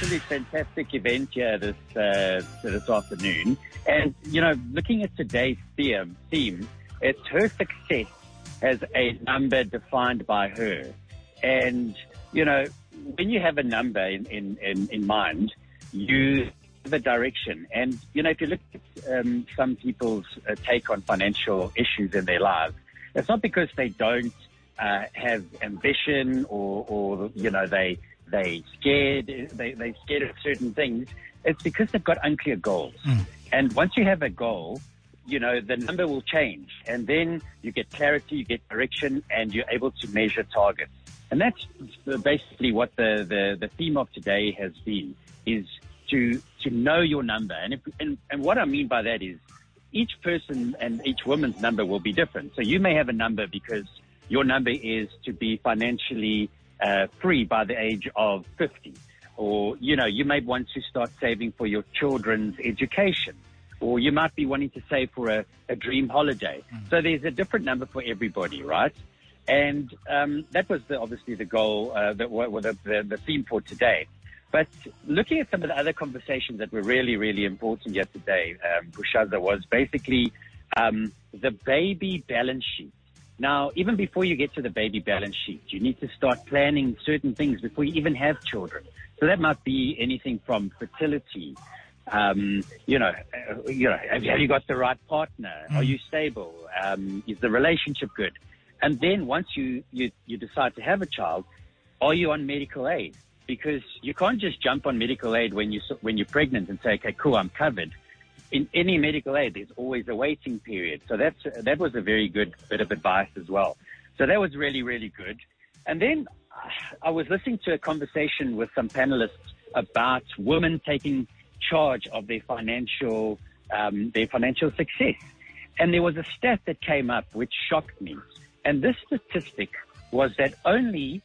absolutely fantastic event here this afternoon. And, looking at today's theme, it's her success has a number defined by her. And, when you have a number in mind, you have a direction. And, if you look at some people's take on financial issues in their lives, it's not because they don't have ambition or they scared of certain things. It's because they've got unclear goals. And once you have a goal, the number will change, and then you get clarity, you get direction, and you're able to measure targets. And that's basically what the theme of today has been, is to know your number. And what I mean by that is each person and each woman's number will be different. So you may have a number because your number is to be financially free by the age of 50. Or, you may want to start saving for your children's education. Or you might be wanting to save for a dream holiday. So there's a different number for everybody, right? And that was obviously the goal, the theme for today. But looking at some of the other conversations that were really, really important here today, Bushaza, was basically the baby balance sheet. Now, even before you get to the baby balance sheet, you need to start planning certain things before you even have children. So that might be anything from fertility. Have you got the right partner? Are you stable? Is the relationship good? And then once you decide to have a child, are you on medical aid? Because you can't just jump on medical aid when you're pregnant and say, okay, cool, I'm covered. In any medical aid, there's always a waiting period. So that was a very good bit of advice as well. So that was really, really good. And then I was listening to a conversation with some panelists about women taking charge of their financial success. And there was a stat that came up which shocked me. And this statistic was that only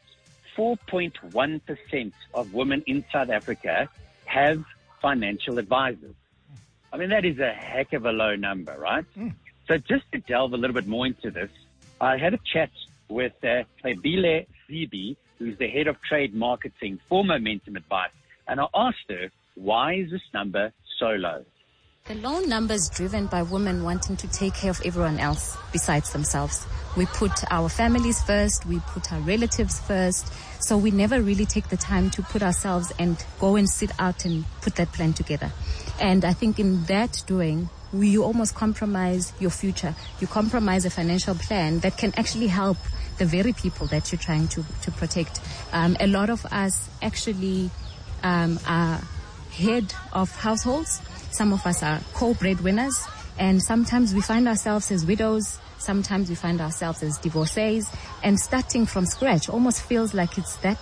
4.1% of women in South Africa have financial advisors. I mean, that is a heck of a low number, right? So just to delve a little bit more into this, I had a chat with Tlebile Zibi, who's the head of trade marketing for Momentum Advice. And I asked her, why is this number so low? The low number is driven by women wanting to take care of everyone else besides themselves. We put our families first, we put our relatives first, so we never really take the time to put ourselves and go and sit out and put that plan together. And I think in that doing, you almost compromise your future. You compromise a financial plan that can actually help the very people that you're trying to protect. A lot of us actually are head of households. Some of us are co-breadwinners, and sometimes we find ourselves as widows, sometimes we find ourselves as divorcees, and starting from scratch almost feels like it's that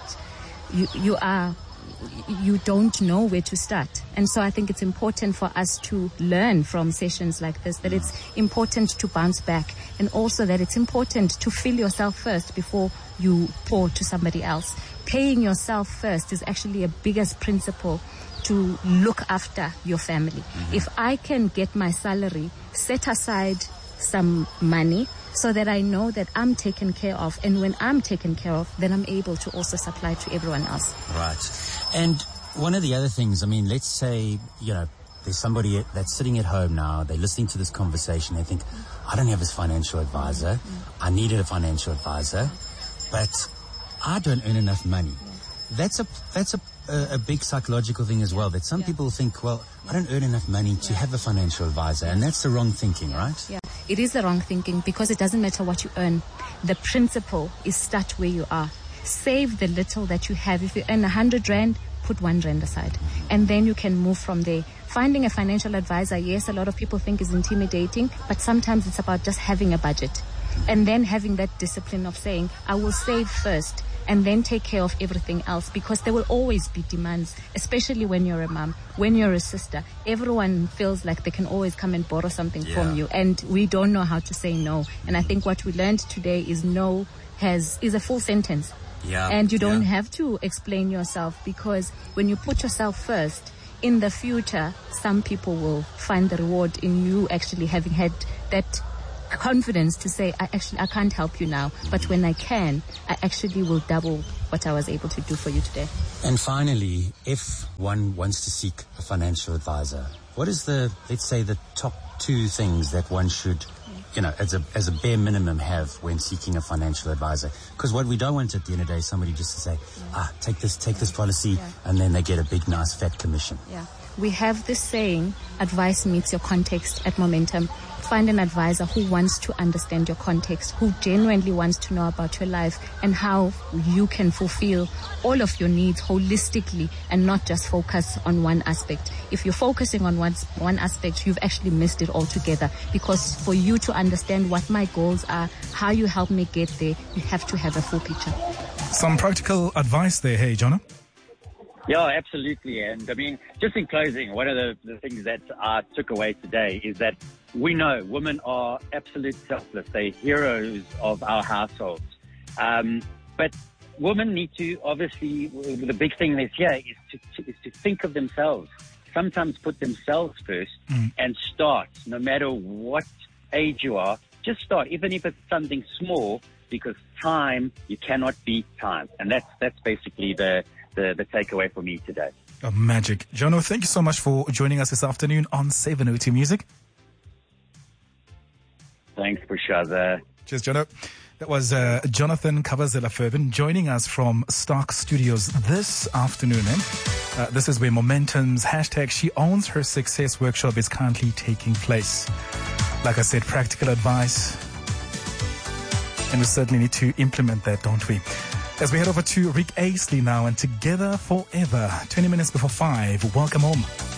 you don't know where to start. And so I think it's important for us to learn from sessions like this, that it's important to bounce back, and also that it's important to fill yourself first before you pour to somebody else. Paying yourself first is actually a biggest principle to look after your family. If I can get my salary, set aside some money so that I know that I'm taken care of, and when I'm taken care of, then I'm able to also supply to everyone else. Right. And one of the other things, I mean, let's say, there's somebody that's sitting at home now, they're listening to this conversation, they think, I don't have a financial advisor, I needed a financial advisor, but I don't earn enough money. That's a big psychological thing as well, that some people think, well, I don't earn enough money to have a financial advisor, and that's the wrong thinking, right? Yeah, it is the wrong thinking, because it doesn't matter what you earn. The principle is start where you are. Save the little that you have. If you earn 100 Rand, put 1 Rand aside, and then you can move from there. Finding a financial advisor, yes, a lot of people think is intimidating, but sometimes it's about just having a budget, and then having that discipline of saying, I will save first, and then take care of everything else, because there will always be demands, especially when you're a mom, when you're a sister. Everyone feels like they can always come and borrow something from you, and we don't know how to say no. And I think what we learned today is no is a full sentence. And you don't have to explain yourself, because when you put yourself first, in the future, some people will find the reward in you actually having had that confidence to say, I can't help you now, but when I can, I actually will double what I was able to do for you today. And finally, if one wants to seek a financial advisor, what is let's say the top 2 things that one should, as a bare minimum have when seeking a financial advisor? Because what we don't want at the end of the day is somebody just to say, take this policy, and then they get a big, nice, fat commission. Yeah. We have this saying, advice meets your context at Momentum. Find an advisor who wants to understand your context, who genuinely wants to know about your life and how you can fulfill all of your needs holistically and not just focus on one aspect. If you're focusing on one aspect, you've actually missed it altogether, because for you to understand what my goals are, how you help me get there, you have to have a full picture. Some practical advice there, hey, Jonah? Yeah, absolutely. And I mean, just in closing, one of the things that I took away today is that we know women are absolute selfless. They're heroes of our households. But women need to, obviously, the big thing this year is to think of themselves. Sometimes put themselves first and start, no matter what age you are, just start, even if it's something small, because time, you cannot beat time. And that's basically the takeaway for me today. Magic. Jono, thank you so much for joining us this afternoon on 7OT Music. Thanks, Bushadha. Cheers, Jono. That was Jonathan Kabazela-Fervin joining us from Stark Studios this afternoon. This is where Momentum's hashtag She Owns Her Success workshop is currently taking place. Like I said, practical advice. And we certainly need to implement that, don't we? As we head over to Rick Astley now and Together Forever, 20 minutes before 5. Welcome home.